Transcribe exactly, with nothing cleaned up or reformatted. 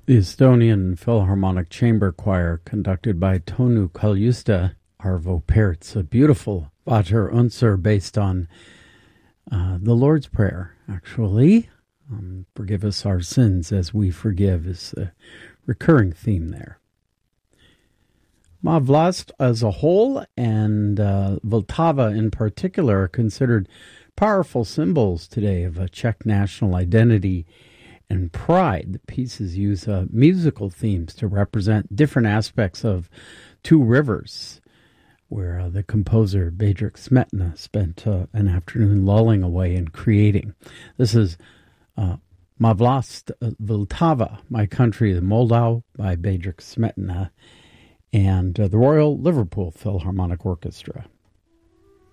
The Estonian Philharmonic Chamber Choir, conducted by Tonu Kaljuste, Arvo Pärt's, a beautiful Vater Unser based on uh, the Lord's Prayer, actually. Um, forgive us our sins as we forgive is a recurring theme there. Mavlast as a whole and uh, Vltava in particular are considered powerful symbols today of a Czech national identity and pride. The pieces use uh, musical themes to represent different aspects of two rivers, where uh, the composer Bedřich Smetana spent uh, an afternoon lulling away and creating. This is uh, Mavlast Vltava, My Country, the Moldau, by Bedřich Smetana, and uh, the Royal Liverpool Philharmonic Orchestra.